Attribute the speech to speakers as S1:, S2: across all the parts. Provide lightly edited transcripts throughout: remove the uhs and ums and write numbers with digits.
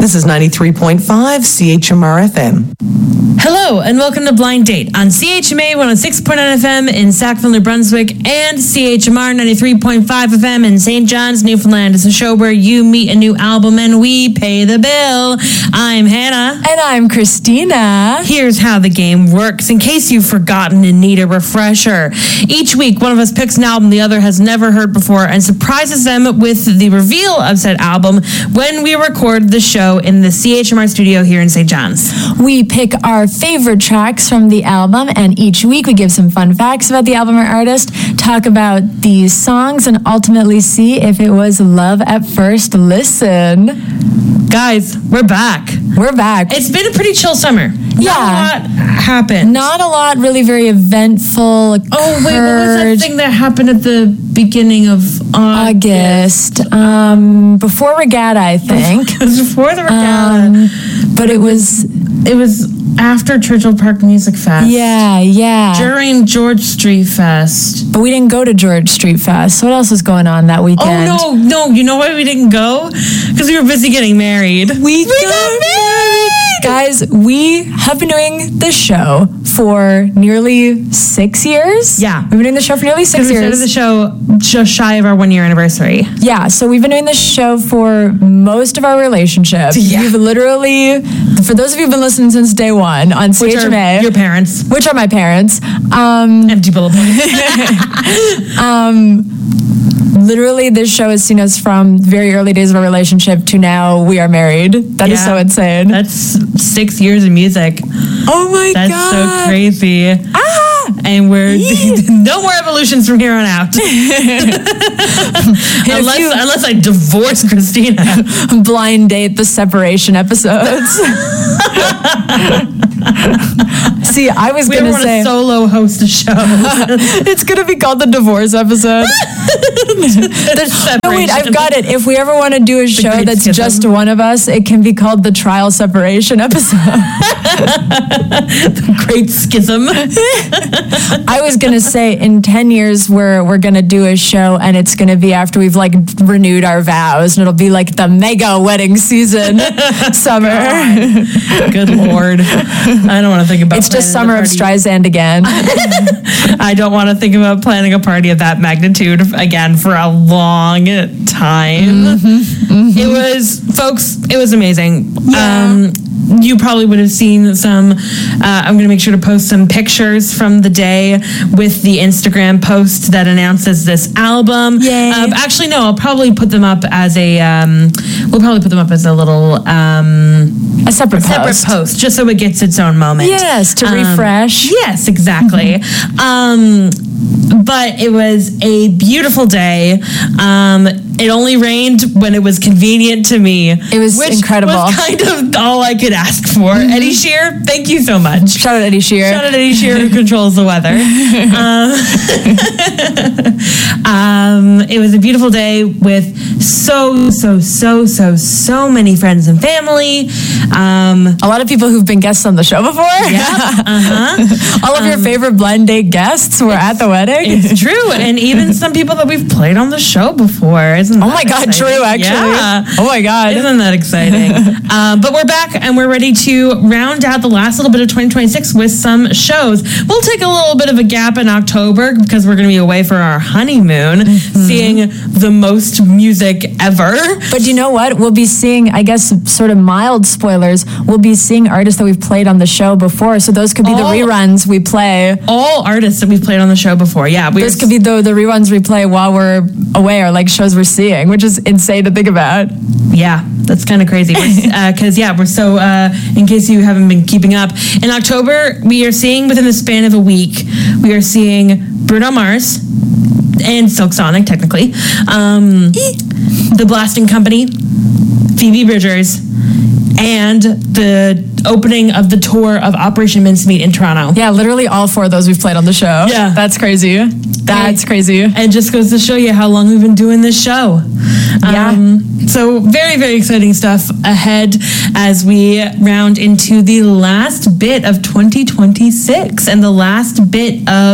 S1: This is 93.5 CHMR FM.
S2: Hello, and welcome to Blind Date on CHMA 106.9 FM in Sackville, New Brunswick, and CHMR 93.5 FM in St. John's, Newfoundland. It's a show where you meet a new album and we pay the bill. I'm Hannah.
S3: And I'm Christina.
S2: Here's how the game works, in case you've forgotten and need a refresher. Each week, one of us picks an album the other has never heard before and surprises them with the reveal of said album when we record the show in the CHMR studio here in St. John's.
S3: We pick our favorite tracks from the album, and each week we give some fun facts about the album or artist, talk about these songs, and ultimately see if it was love at first listen.
S2: Guys, we're back.
S3: We're back.
S2: It's been a pretty chill summer.
S3: Yeah.
S2: Not a lot happened.
S3: Not a lot really very eventful occurred.
S2: Oh, wait, what was that thing that happened at the beginning of August?
S3: Before Regatta, I think.
S2: It was before the Regatta.
S3: But it was
S2: after Churchill Park Music Fest.
S3: Yeah.
S2: During George Street Fest.
S3: But we didn't go to George Street Fest. So what else was going on that weekend?
S2: Oh, no. You know why we didn't go? Because we were busy getting married.
S3: We got married! Guys, we have been doing this show for nearly 6 years.
S2: Yeah.
S3: We've been doing the show for nearly 6 years.
S2: We started the show just shy of our 1 year anniversary.
S3: Yeah, so we've been doing this show for most of our relationship.
S2: Yeah.
S3: We've literally, for those of you who've been listening since day one on CHMA.
S2: Which are your parents.
S3: Which are my parents.
S2: Empty bullet points.
S3: Literally, this show has seen us from very early days of our relationship to now we are married. That is so insane.
S2: That's 6 years of music.
S3: Oh my God.
S2: That's so crazy. And we're no more evolutions from here on out. unless I divorce Christina.
S3: Blind Date the separation episodes. See, I was going to say...
S2: We want to solo host a show.
S3: It's going to be called the divorce episode. No, wait, I've got it. If we ever want to do a show that's just one of us, it can be called the trial separation episode.
S2: The Great Schism.
S3: I was going to say in 10 years we're going to do a show and it's going to be after we've like renewed our vows and it'll be like the mega wedding season summer.
S2: Good Lord. I don't want to think about
S3: it's just summer of Streisand again.
S2: I don't want to think about planning a party of that magnitude again for a long time. It was amazing.
S3: Yeah.
S2: You probably would have seen some, I'm going to make sure to post some pictures from the day with the Instagram post that announces this album.
S3: Yay.
S2: Actually, no, I'll probably put them up as we'll probably put them up as a little,
S3: a separate
S2: post, just so it gets its own moment.
S3: Yes, to refresh.
S2: Yes, exactly. But it was a beautiful day. It only rained when it was convenient to me.
S3: It was incredible.
S2: Was kind of all I could ask for. Eddie Shear, thank you so much.
S3: Shout out Eddie Shear.
S2: Shout out Eddie Shear, who controls the weather. It was a beautiful day with so many friends and family.
S3: A lot of people who've been guests on the show before.
S2: Yeah.
S3: All of your favorite Blind Date guests were at the wedding.
S2: It's true. And even some people that we've played on the show before. Isn't that exciting?
S3: True, actually.
S2: Yeah.
S3: Oh my God.
S2: Isn't that exciting? But we're back and we're ready to round out the last little bit of 2026 with some shows. We'll take a little bit of a gap in October because we're going to be away for our honeymoon, seeing the most music ever.
S3: But you know what? We'll be seeing, I guess, sort of mild spoilers. We'll be seeing artists that we've played on the show before. So those could be the reruns we play.
S2: All artists that we've played on the show before. Yeah.
S3: Those could be the reruns we play while we're away, or like shows we're seeing, which is insane to think about.
S2: Yeah, that's kind of crazy. Because, we're so, in case you haven't been keeping up, in October, we are seeing within the span of a week, we are seeing Bruno Mars and Silk Sonic, technically, The Blasting Company, Phoebe Bridgers, and the opening of the tour of Operation Mincemeat in Toronto.
S3: Yeah, literally all four of those we've played on the show.
S2: Yeah.
S3: That's crazy. That's crazy.
S2: And just goes to show you how long we've been doing this show.
S3: Yeah.
S2: So very, very exciting stuff ahead as we round into the last bit of 2026 and the last bit of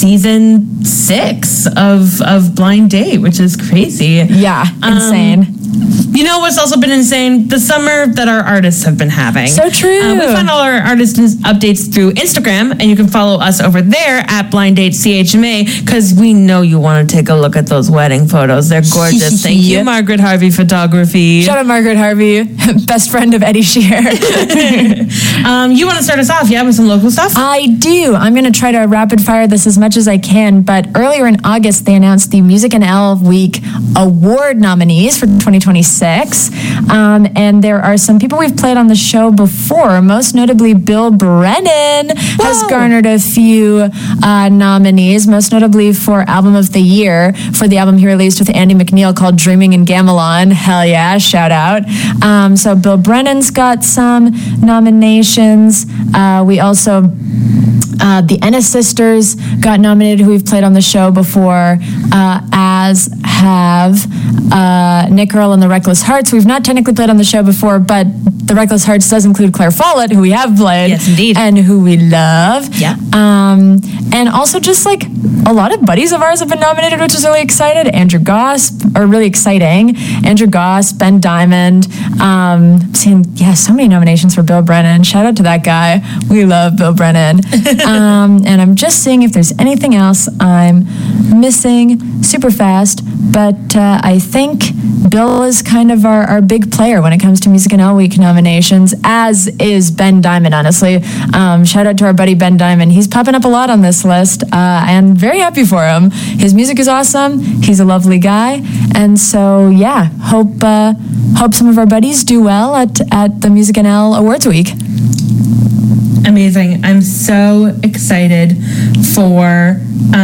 S2: season 6 of Blind Date, which is crazy.
S3: Yeah, insane.
S2: You know what's also been insane? The summer that our artists have been having.
S3: So true.
S2: We find all our artist updates through Instagram, and you can follow us over there at Blind Date CHMA, because we know you want to take a look at those wedding photos. They're gorgeous. Thank you, Margaret Harvey Photography.
S3: Shout out Margaret Harvey, best friend of Eddie Shear.
S2: You want to start us off, with some local stuff?
S3: I do. I'm going to try to rapid fire this as much as I can, but earlier in August, they announced the Music and L Week Award nominees for 2026. And there are some people we've played on the show before, most notably Bill Brennan has garnered a few nominees, most notably for Album of the Year for the album he released with Andy McNeil called Dreaming in Gamelon. Hell yeah, shout out. So Bill Brennan's got some nominations. We also... the Ennis Sisters got nominated, who we've played on the show before, as have Nick Earl and the Reckless Hearts. We've not technically played on the show before, but the Reckless Hearts does include Claire Follett, who we have played.
S2: Yes, indeed.
S3: And who we love.
S2: Yeah.
S3: And also just like a lot of buddies of ours have been nominated, which is really excited. Andrew Goss, or really exciting. Andrew Goss, Ben Diamond. Seeing, so many nominations for Bill Brennan. Shout out to that guy. We love Bill Brennan. And I'm just seeing if there's anything else I'm missing super fast. But I think Bill is kind of our big player when it comes to Music and L Week nominations, as is Ben Diamond, honestly. Shout out to our buddy Ben Diamond. He's popping up a lot on this list, and very happy for him. His music is awesome. He's a lovely guy. And so, hope some of our buddies do well at the Music and L Awards Week.
S2: Amazing. I'm so excited for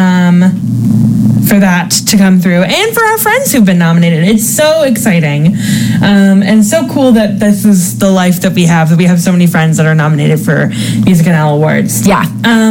S2: that to come through, and for our friends who've been nominated. It's so exciting, and so cool that this is the life that we have so many friends that are nominated for Music and L Awards.
S3: Yeah.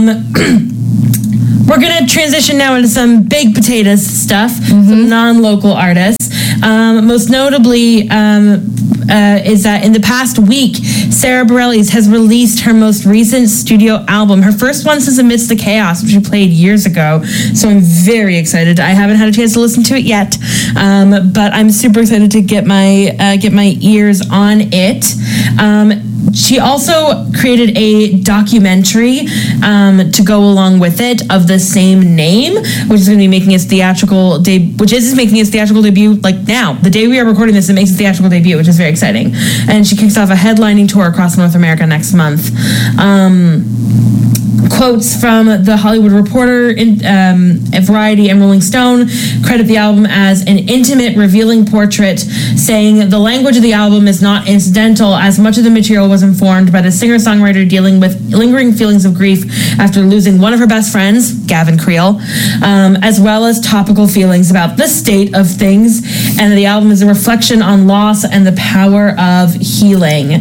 S2: We're going to transition now into some big potatoes stuff, some non-local artists. Most notably is that in the past week, Sarah Bareilles has released her most recent studio album. Her first one since Amidst the Chaos, which we played years ago. So I'm very excited. I haven't had a chance to listen to it yet, but I'm super excited to get my ears on it. She also created a documentary to go along with it of the same name, which is going to be making its theatrical debut like now. The day we are recording this, it makes its theatrical debut, which is very exciting. And she kicks off a headlining tour across North America next month. Quotes from The Hollywood Reporter, Variety, and Rolling Stone credit the album as an intimate, revealing portrait, saying the language of the album is not incidental, as much of the material was informed by the singer-songwriter dealing with lingering feelings of grief after losing one of her best friends, Gavin Creel, as well as topical feelings about the state of things, and the album is a reflection on loss and the power of healing.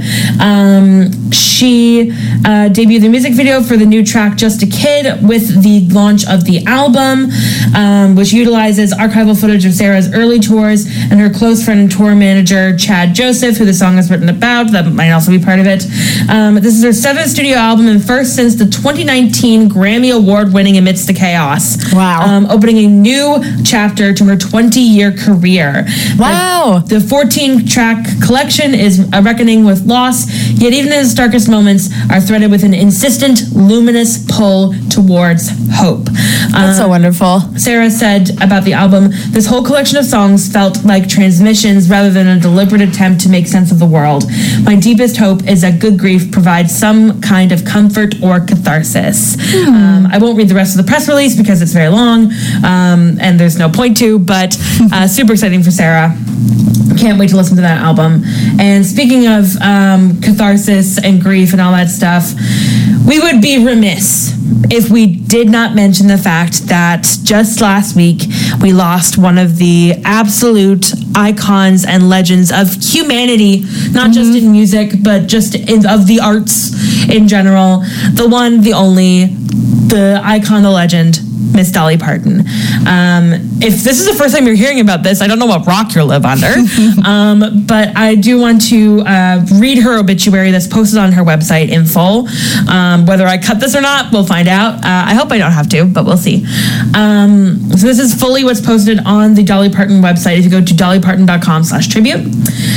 S2: She debuted the music video for the new track Just a Kid with the launch of the album, which utilizes archival footage of Sarah's early tours and her close friend and tour manager Chad Joseph, who the song is written about. That might also be part of it. This is her 7th studio album and first since the 2019 Grammy Award-winning Amidst the Chaos.
S3: Wow.
S2: Opening a new chapter to her 20-year career.
S3: Wow.
S2: The 14-track collection is a reckoning with loss, yet even in its darkest moments are threaded with an insistent, luminous pull towards hope.
S3: That's so wonderful.
S2: Sarah said about the album, this whole collection of songs felt like transmissions rather than a deliberate attempt to make sense of the world. My deepest hope is that good grief provides some kind of comfort or catharsis. I won't read the rest of the press release because it's very long, and there's no point to, but super exciting for Sarah. Can't wait to listen to that album. And speaking of catharsis and grief and all that stuff, we would be remiss if we did not mention the fact that just last week we lost one of the absolute icons and legends of humanity, not just in music, but just of the arts in general. The one, the only, the icon, the legend, Miss Dolly Parton. If this is the first time you're hearing about this, I don't know what rock you live under, but I do want to read her obituary that's posted on her website in full. Whether I cut this or not, we'll find out. I hope I don't have to, but we'll see. So this is fully what's posted on the Dolly Parton website if you go to dollyparton.com/tribute.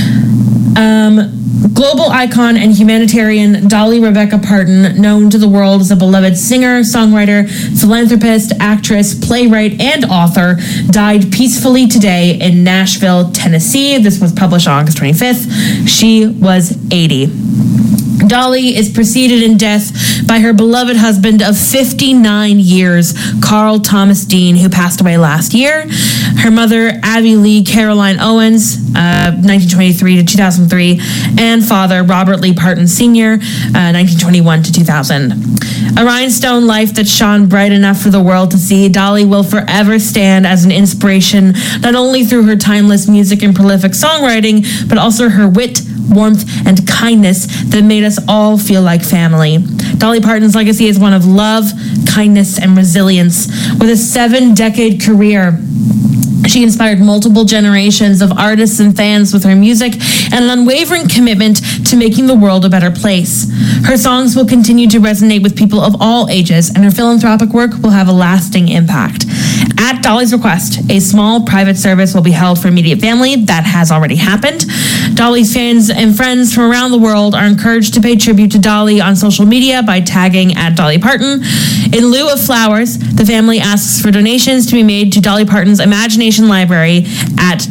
S2: Global icon and humanitarian Dolly Rebecca Parton, known to the world as a beloved singer, songwriter, philanthropist, actress, playwright, and author, died peacefully today in Nashville, Tennessee. This was published on August 25th. She was 80. Dolly is preceded in death by her beloved husband of 59 years, Carl Thomas Dean, who passed away last year. Her mother, Abby Lee Caroline Owens, 1923 to 2003, and father, Robert Lee Parton Sr., 1921 to 2000. A rhinestone life that shone bright enough for the world to see, Dolly will forever stand as an inspiration, not only through her timeless music and prolific songwriting, but also her wit, warmth, and kindness that made us all feel like family. Dolly Parton's legacy is one of love, kindness, and resilience. With a 7-decade career, she inspired multiple generations of artists and fans with her music and an unwavering commitment to making the world a better place. Her songs will continue to resonate with people of all ages, and her philanthropic work will have a lasting impact. At Dolly's request, a small private service will be held for immediate family. That has already happened. Dolly's fans and friends from around the world are encouraged to pay tribute to Dolly on social media by tagging at Dolly Parton. In lieu of flowers, the family asks for donations to be made to Dolly Parton's Imagination Library at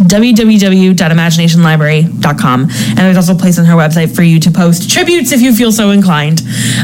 S2: www.imaginationlibrary.com. And there's also a place on her website for you to post tributes if you feel so inclined.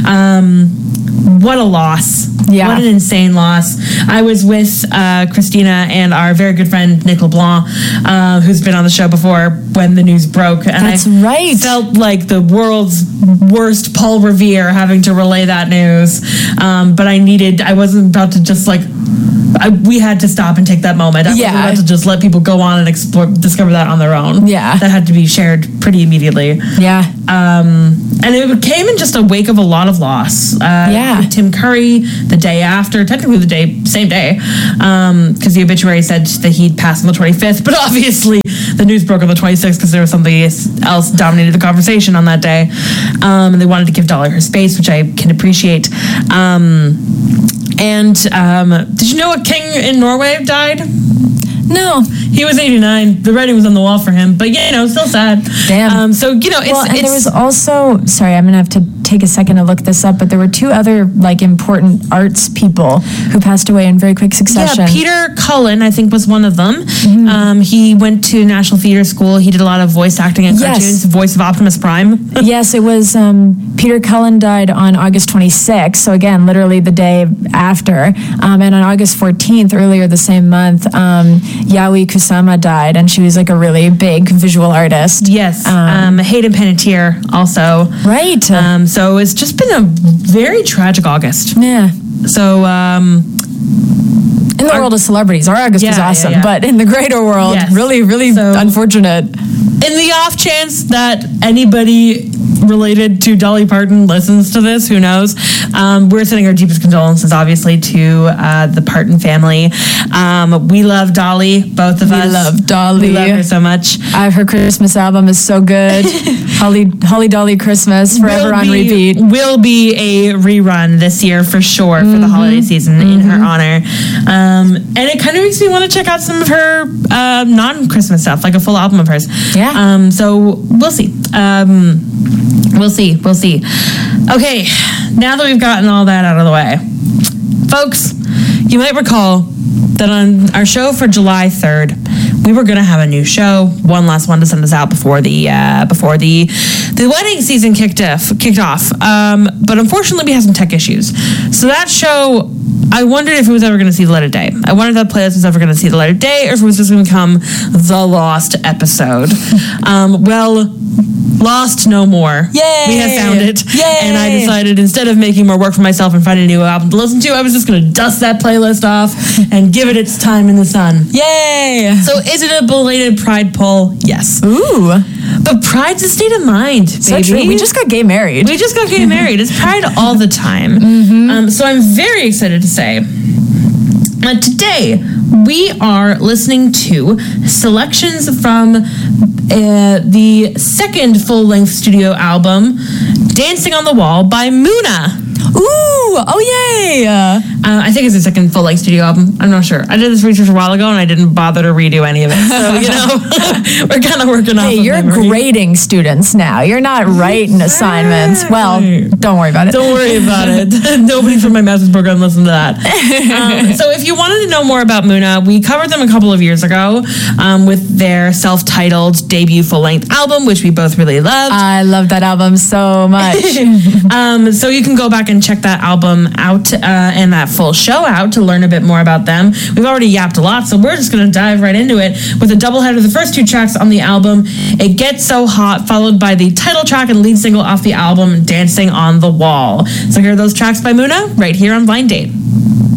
S2: What a loss.
S3: Yeah.
S2: What an insane loss. I was with Christina and our very good friend Nick LeBlanc, who's been on the show before when the news broke. And
S3: That's
S2: I
S3: right.
S2: felt like the world's worst Paul Revere having to relay that news. But I wasn't about to just we had to stop and take that moment. I wasn't about to just let people go on and discover that on their own.
S3: Yeah.
S2: That had to be shared pretty immediately.
S3: Yeah.
S2: And it came in just a wake of a lot of loss. Tim Curry, the day after, technically same day, because the obituary said that he'd passed on the 25th, but obviously the news broke on the 26th because there was something else dominated the conversation on that day. And they wanted to give Dolly her space, which I can appreciate. And did you know a king in Norway died?
S3: No.
S2: He was 89. The writing was on the wall for him, but still sad.
S3: Damn.
S2: So there
S3: was also, sorry, I'm going to have to take a second to look this up, but there were 2 other important arts people who passed away in very quick succession.
S2: Yeah, Peter Cullen, I think, was one of them.
S3: Mm-hmm.
S2: He went to National Theatre School. He did a lot of voice acting and cartoons, voice of Optimus Prime.
S3: Yes, it was Peter Cullen died on August 26th, so again, literally the day after. And on August 14th, earlier the same month, Yui Kusama died, and she was a really big visual artist.
S2: Yes. Hayden Panettiere also.
S3: Right.
S2: So it's just been a very tragic August.
S3: Yeah.
S2: So
S3: in the world of celebrities, our August was awesome, but in the greater world, really, really unfortunate.
S2: In the off chance that anybody related to Dolly Parton listens to this, who knows? We're sending our deepest condolences, obviously, to the Parton family. We love Dolly, both of us.
S3: We love Dolly.
S2: We love her so much.
S3: Her Christmas album is so good. Holly Dolly Christmas, forever on repeat.
S2: Will be a rerun this year for sure for the holiday season in her honor. And it kind of makes me want to check out some of her non-Christmas stuff, like a full album of hers.
S3: Yeah.
S2: So we'll see. We'll see. Okay, now that we've gotten all that out of the way, folks, you might recall that on our show for July 3rd, we were going to have a new show, one last one to send us out before the wedding season kicked off. But unfortunately, we had some tech issues. So that show, I wondered if it was ever going to see the light of day. I wondered if that playlist was ever going to see the light of day, or if it was just going to become the lost episode. Lost no more.
S3: Yay!
S2: We have found it.
S3: Yay!
S2: And I decided, instead of making more work for myself and finding a new album to listen to, I was just going to dust that playlist off and give it its time in the sun.
S3: Yay!
S2: So is it a belated Pride poll? Yes.
S3: Ooh.
S2: But Pride's a state of mind, baby.
S3: So true. We just got gay married.
S2: It's Pride all the time. So I'm very excited to say Today, we are listening to selections from the second full-length studio album, Dancing on the Wall by Muna.
S3: Ooh, oh yay!
S2: I think it's the second full-length studio album. I'm not sure. I did this research a while ago, and I didn't bother to redo any of it. So, we're kind of working off of
S3: you're
S2: memory.
S3: Grading students now. You're not writing assignments. Well, don't worry about it.
S2: Don't worry about it. Nobody from my master's program listened to that. So if you wanted to know more about Muna, we covered them a couple of years ago with their self-titled debut full-length album, which we both really loved.
S3: I love that album so much.
S2: So you can go back and check that album out and that full show out to learn a bit more about them. We've already yapped a lot, so we're just going to dive right into it with a doubleheader of the first two tracks on the album, It Gets So Hot, followed by the title track and lead single off the album, Dancing on the Wall. So here are those tracks by Muna, right here on Blind Date.